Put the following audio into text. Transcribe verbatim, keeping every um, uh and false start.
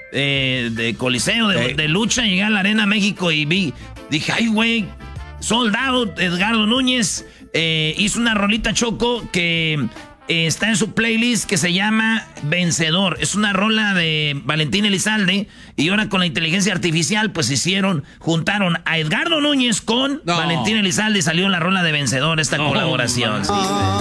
eh, de coliseo, de, de lucha. Llegué a la Arena México y vi, dije, ay, güey, sold out. Edgardo Núñez eh, hizo una rolita, Choco, que... está en su playlist que se llama Vencedor. Es una rola de Valentín Elizalde. Y ahora con la inteligencia artificial, pues hicieron, juntaron a Edgardo Núñez con no. Valentín Elizalde y salió la rola de Vencedor, esta no, colaboración. Sí.